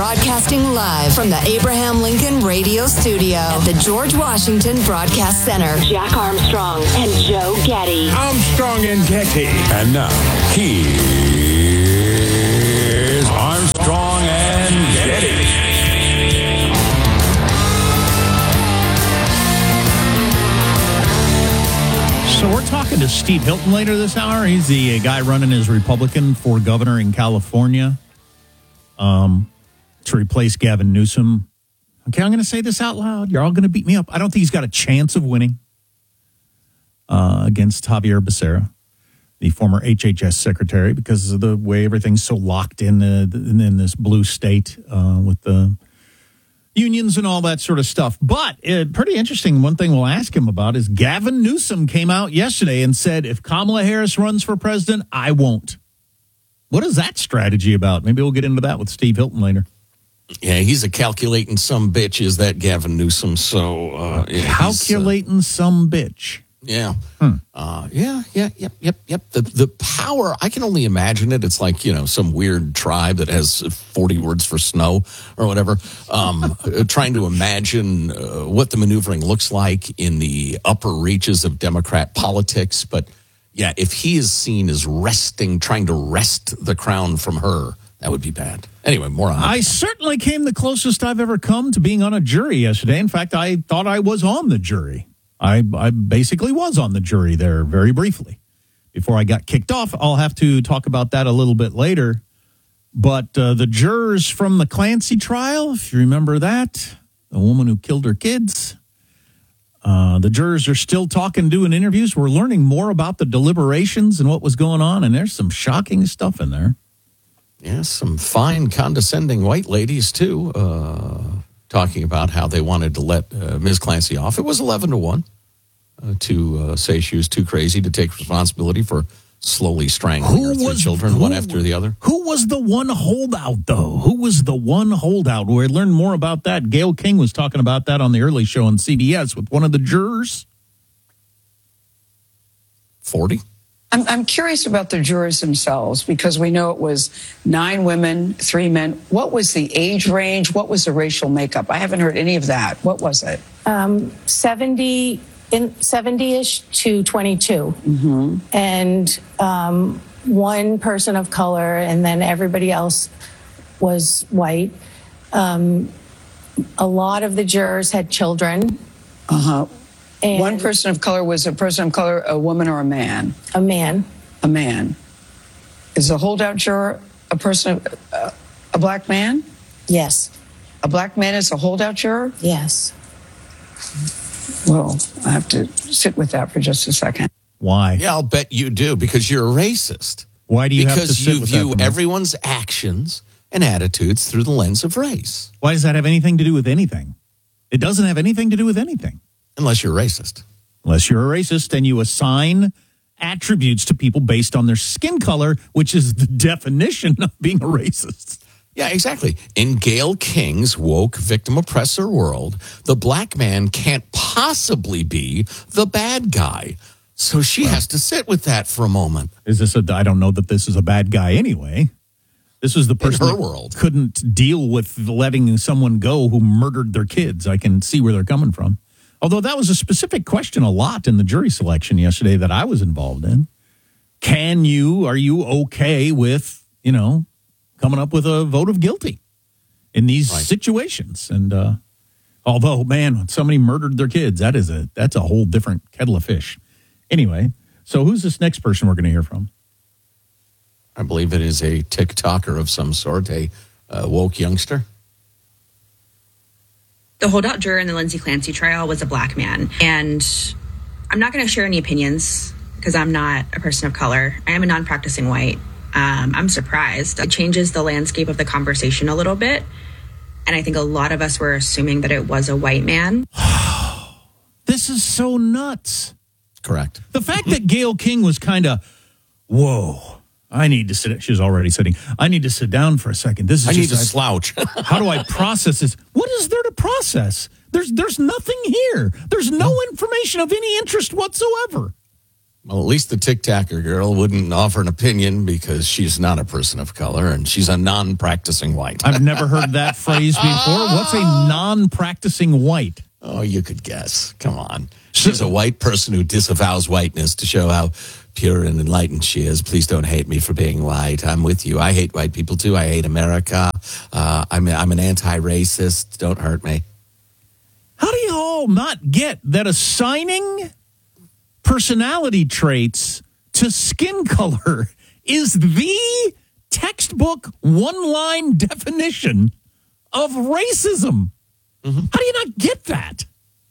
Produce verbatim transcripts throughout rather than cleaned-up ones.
Broadcasting live from the Abraham Lincoln Radio Studio at the George Washington Broadcast Center. Jack Armstrong and Joe Getty. Armstrong and Getty. And now, here's Armstrong and Getty. So we're talking to Steve Hilton later this hour. He's the guy running as Republican for governor in California um, to replace Gavin Newsom. Okay, I'm going to say this out loud. You're all going to beat me up. I don't think he's got a chance of winning uh, against Javier Becerra, the former H H S secretary, because of the way everything's so locked in, uh, in this blue state uh, with the unions and all that sort of stuff. But uh, pretty interesting. One thing we'll ask him about is Gavin Newsom came out yesterday and said, if Kamala Harris runs for president, I won't. What is that strategy about? Maybe we'll get into that with Steve Hilton later. Yeah, he's a calculating some bitch, is that Gavin Newsom. So uh, yeah, calculating uh, some bitch. Yeah. Hmm. Uh, yeah, yeah, yep, yep, yep. The the power, I can only imagine it. It's like, you know, some weird tribe that has forty words for snow or whatever. Um, trying to imagine uh, what the maneuvering looks like in the upper reaches of Democrat politics. But yeah, if he is seen as wresting, trying to wrest the crown from her, that would be bad. Anyway, more on that. I certainly came the closest I've ever come to being on a jury yesterday. In fact, I thought I was on the jury. I, I basically was on the jury there very briefly before I got kicked off. I'll have to talk about that a little bit later. But uh, the jurors from the Clancy trial, if you remember that, the woman who killed her kids, uh, the jurors are still talking, doing interviews. We're learning more about the deliberations and what was going on, and there's some shocking stuff in there. Yeah, some fine, condescending white ladies, too, uh, talking about how they wanted to let uh, Miz Clancy off. It was eleven to one uh, to uh, say she was too crazy to take responsibility for slowly strangling her three children, who, one after the other. Who was the one holdout, though? Who was the one holdout? We learned more about that. Gayle King was talking about that on the early show on C B S with one of the jurors. forty? I'm, I'm curious about the jurors themselves, because we know it was nine women, three men. What was the age range? What was the racial makeup? I haven't heard any of that. What was it? Um, seventy in seventy-ish to twenty-two. Mm-hmm. And um, one person of color, and then everybody else was white. Um, a lot of the jurors had children. Uh-huh. And one person of color was a person of color, a woman or a man? A man. A man. Is a holdout juror a person, uh, a black man? Yes. A black man is a holdout juror? Yes. Well, I have to sit with that for just a second. Why? Yeah, I'll bet you do, because you're a racist. Why do you because have to sit you with view that everyone's actions and attitudes through the lens of race. Why does that have anything to do with anything? It doesn't have anything to do with anything. Unless you're racist. Unless you're a racist and you assign attributes to people based on their skin color, which is the definition of being a racist. Yeah, exactly. In Gayle King's woke victim oppressor world, the black man can't possibly be the bad guy. So she well, has to sit with that for a moment. Is this a, I don't know that this is a bad guy anyway. This was the person in her that world. Couldn't deal with letting someone go who murdered their kids. I can see where they're coming from. Although that was a specific question a lot in the jury selection yesterday that I was involved in. Can you, are you okay with, you know, coming up with a vote of guilty in these right. situations? And uh, although, man, when somebody murdered their kids, that is a, that's a whole different kettle of fish. Anyway, so who's this next person we're going to hear from? I believe it is a TikToker of some sort, a uh, woke youngster. The holdout juror in the Lindsay Clancy trial was a black man. And I'm not going to share any opinions because I'm not a person of color. I am a non-practicing white. Um, I'm surprised. It changes the landscape of the conversation a little bit. And I think a lot of us were assuming that it was a white man. This is so nuts. Correct. The fact that Gayle King was kind of, whoa. I need to sit. She's already sitting. I need to sit down for a second. This is I just, need to I, slouch. How do I process this? What is there to process? There's there's nothing here. There's no information of any interest whatsoever. Well, at least the Tic Tacker girl wouldn't offer an opinion because she's not a person of color and she's a non-practicing white. I've never heard that phrase before. What's a non-practicing white? Oh, you could guess. Come on. She's a white person who disavows whiteness to show how pure and enlightened she is. Please don't hate me for being white. I'm with you. I hate white people, too. I hate America. Uh, I'm, I'm an anti-racist. Don't hurt me. How do you all not get that assigning personality traits to skin color is the textbook one-line definition of racism? Mm-hmm. How do you not get that?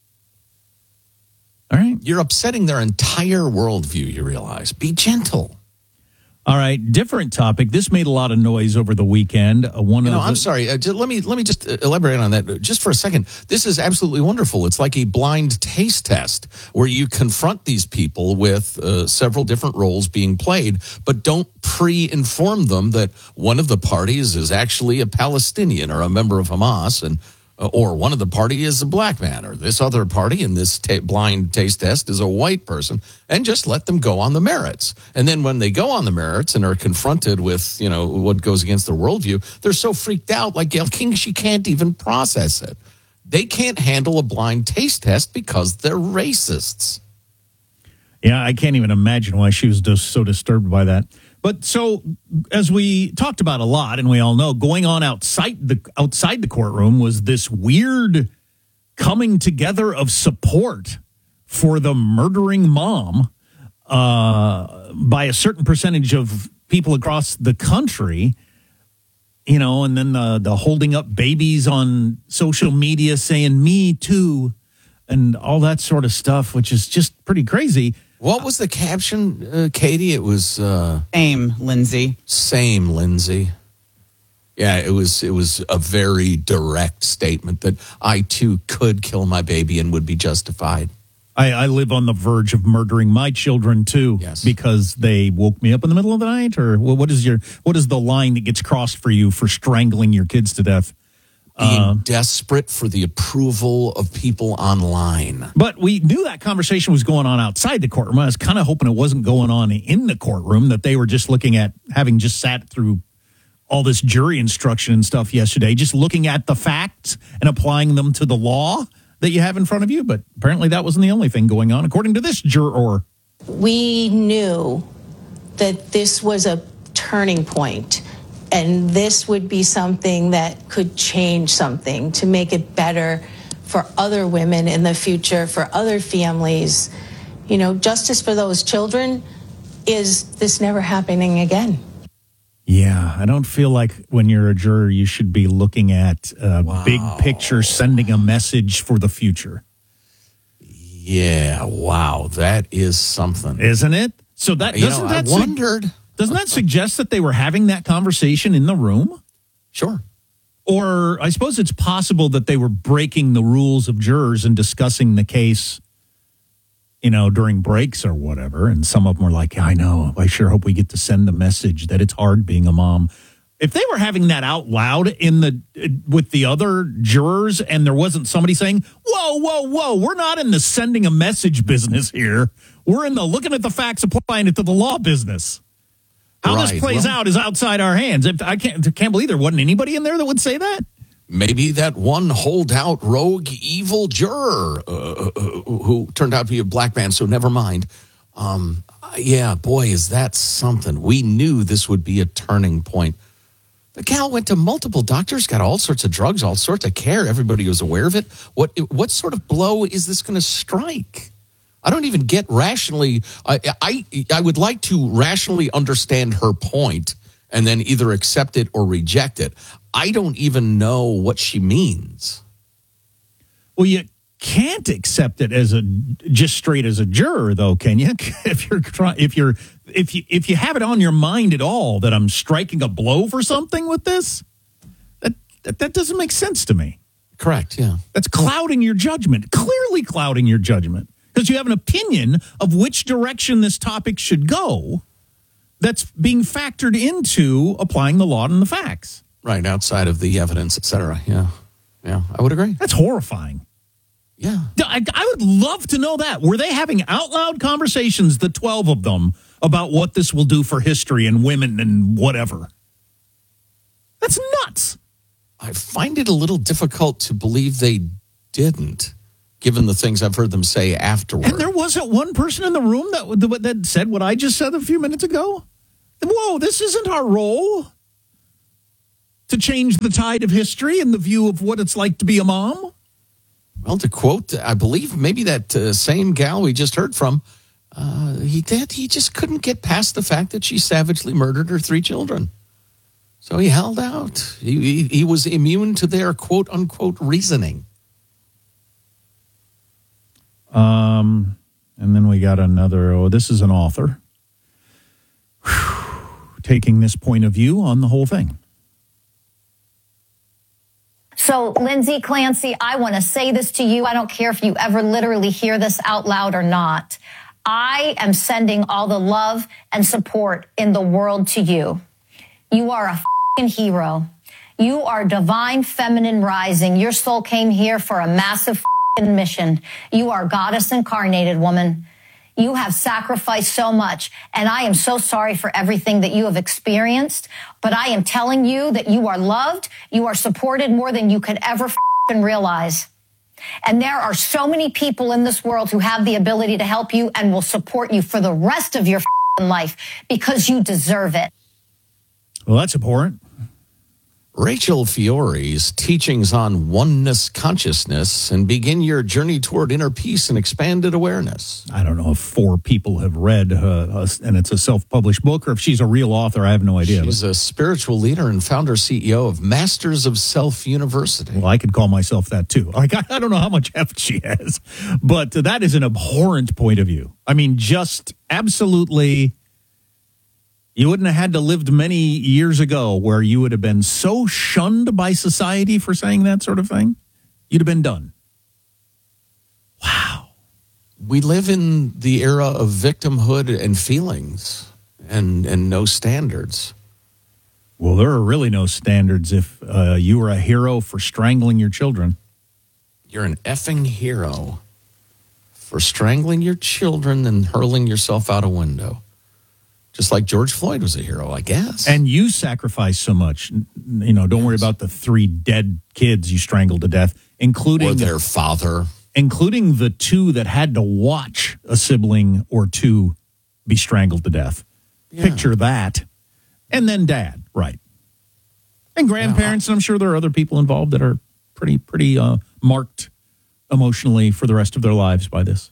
All right. You're upsetting their entire worldview, you realize. Be gentle. All right, different topic. This made a lot of noise over the weekend. Uh, one you know, of the- I'm sorry. Uh, just, let me let me just uh, elaborate on that just for a second. This is absolutely wonderful. It's like a blind taste test where you confront these people with uh, several different roles being played, but don't pre-inform them that one of the parties is actually a Palestinian or a member of Hamas, and uh, or one of the party is a black man, or this other party in this ta- blind taste test is a white person, and just let them go on the merits. And then when they go on the merits and are confronted with, you know, what goes against their worldview, they're so freaked out, like Gayle King, she can't even process it. They can't handle a blind taste test because they're racists. Yeah, I can't even imagine why she was just so disturbed by that. But so, as we talked about a lot, and we all know, going on outside the outside the courtroom was this weird coming together of support for the murdering mom uh, by a certain percentage of people across the country. You know, and then the, the holding up babies on social media saying, "Me too," and all that sort of stuff, which is just pretty crazy. What was the caption, uh, Katie? It was uh, same, Lindsay. Same, Lindsay. Yeah, it was. It was a very direct statement that I too could kill my baby and would be justified. I, I live on the verge of murdering my children too, yes, because they woke me up in the middle of the night. Or well, what is your what is the line that gets crossed for you for strangling your kids to death? Being uh, desperate for the approval of people online. But we knew that conversation was going on outside the courtroom. I was kind of hoping it wasn't going on in the courtroom, that they were just looking at, having just sat through all this jury instruction and stuff yesterday, just looking at the facts and applying them to the law that you have in front of you. But apparently that wasn't the only thing going on, according to this juror. We knew that this was a turning point. And this would be something that could change something to make it better for other women in the future, for other families. You know, justice for those children is this never happening again. Yeah, I don't feel like when you're a juror, you should be looking at uh, wow. big picture, sending a message for the future. Yeah, wow, that is something. Isn't it? So that you doesn't know, that I wondered... Su- Doesn't that suggest that they were having that conversation in the room? Sure. Or I suppose it's possible that they were breaking the rules of jurors and discussing the case, you know, during breaks or whatever. And some of them were like, yeah, I know. I sure hope we get to send the message that it's hard being a mom. If they were having that out loud in the with the other jurors and there wasn't somebody saying, whoa, whoa, whoa, we're not in the sending a message business here. We're in the looking at the facts, applying it to the law business. How right. this plays well, out is outside our hands. If I can't can't believe there wasn't anybody in there that would say that. Maybe that one holdout, rogue, evil juror uh, who turned out to be a black man, so never mind. Um, yeah, boy, is that something. We knew this would be a turning point. The gal went to multiple doctors, got all sorts of drugs, all sorts of care. Everybody was aware of it. What, what sort of blow is this going to strike? I don't even get rationally. I, I I would like to rationally understand her point and then either accept it or reject it. I don't even know what she means. Well, you can't accept it as a just straight as a juror, though, can you? If you're trying, if you're if you if you have it on your mind at all that I'm striking a blow for something with this, that that, that doesn't make sense to me. Correct. Yeah, that's clouding your judgment. Clearly clouding your judgment. Because you have an opinion of which direction this topic should go that's being factored into applying the law and the facts. Right, outside of the evidence, et cetera. Yeah, yeah, I would agree. That's horrifying. Yeah. I, I would love to know that. Were they having out loud conversations, the twelve of them, about what this will do for history and women and whatever? That's nuts. I find it a little difficult to believe they didn't, given the things I've heard them say afterward. And there wasn't one person in the room that, that said what I just said a few minutes ago? Whoa, this isn't our role to change the tide of history and the view of what it's like to be a mom? Well, to quote, I believe maybe that uh, same gal we just heard from, uh, he did. He just couldn't get past the fact that she savagely murdered her three children. So he held out. He, he, he was immune to their quote unquote reasoning. Um, and then we got another. Oh, this is an author Whew. taking this point of view on the whole thing. So, Lindsay Clancy, I want to say this to you. I don't care if you ever literally hear this out loud or not. I am sending all the love and support in the world to you. You are a f***ing hero. You are divine feminine rising. Your soul came here for a massive f***ing mission. You are goddess incarnated, woman. You have sacrificed so much, and I am so sorry for everything that you have experienced, but I am telling you that you are loved, you are supported more than you could ever f***ing realize. And there are so many people in this world who have the ability to help you and will support you for the rest of your f***ing life because you deserve it. Well, that's abhorrent. Rachel Fiore's teachings on oneness consciousness and begin your journey toward inner peace and expanded awareness. I don't know if four people have read, uh, and it's a self-published book, or if she's a real author. I have no idea. She's a spiritual leader and founder C E O of Masters of Self University. Well, I could call myself that too. Like, I, I don't know how much heft she has, but that is an abhorrent point of view. I mean, just absolutely. You wouldn't have had to lived many years ago where you would have been so shunned by society for saying that sort of thing. You'd have been done. Wow. We live in the era of victimhood and feelings and, and no standards. Well, there are really no standards if uh, you were a hero for strangling your children. You're an effing hero for strangling your children and hurling yourself out a window. Just like George Floyd was a hero, I guess. And you sacrificed so much. You know, don't yes. worry about the three dead kids you strangled to death, including or their father, including the two that had to watch a sibling or two be strangled to death. Yeah. Picture that. And then dad, right. And grandparents, yeah. and I'm sure there are other people involved that are pretty, pretty uh, marked emotionally for the rest of their lives by this.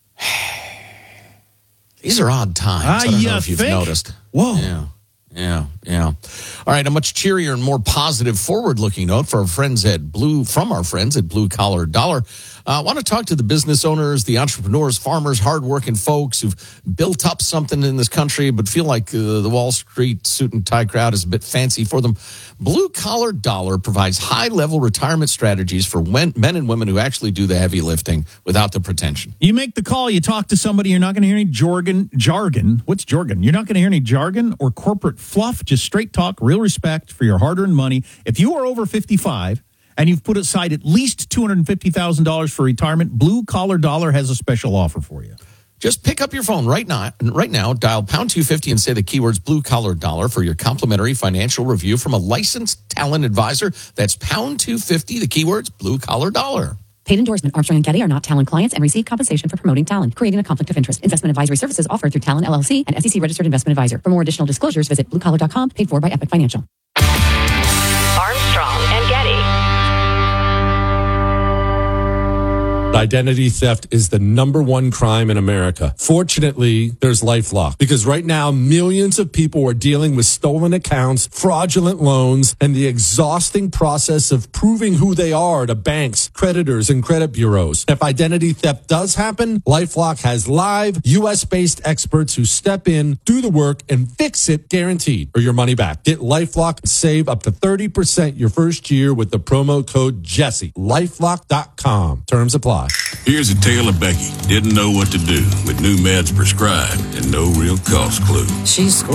These are odd times. Uh, I don't you know if you've think? noticed. Whoa. Yeah, yeah, yeah. All right, a much cheerier and more positive, forward-looking note for our friends at Blue, from our friends at Blue Collar Dollar. I uh, want to talk to the business owners, the entrepreneurs, farmers, hardworking folks who've built up something in this country but feel like uh, the Wall Street suit and tie crowd is a bit fancy for them. Blue Collar Dollar provides high-level retirement strategies for men, men and women who actually do the heavy lifting without the pretension. You make the call, you talk to somebody, you're not going to hear any jargon. Jargon? What's jargon? You're not going to hear any jargon or corporate fluff, just straight talk, real respect for your hard-earned money. If you are over fifty-five and you've put aside at least two hundred fifty thousand dollars for retirement, Blue Collar Dollar has a special offer for you. Just pick up your phone right now, right now, dial pound two fifty and say the keywords Blue Collar Dollar for your complimentary financial review from a licensed talent advisor. That's pound two fifty, the keywords Blue Collar Dollar. Paid endorsement. Armstrong and Getty are not Talon clients and receive compensation for promoting Talon, creating a conflict of interest. Investment advisory services offered through Talon L L C and S E C registered investment advisor. For more additional disclosures, visit blue collar dot com, paid for by Epic Financial. Armstrong and Getty. Identity theft is the number one crime in America. Fortunately, there's LifeLock, because right now millions of people are dealing with stolen accounts, fraudulent loans, and the exhausting process of proving who they are to banks, creditors, and credit bureaus. If identity theft does happen, LifeLock has live U S-based experts who step in, do the work, and fix it guaranteed, or your money back. Get LifeLock and save up to thirty percent your first year with the promo code Jesse. LifeLock dot com. Terms apply. Here's a tale of Becky. Didn't know what to do with new meds prescribed and no real cost clue. She's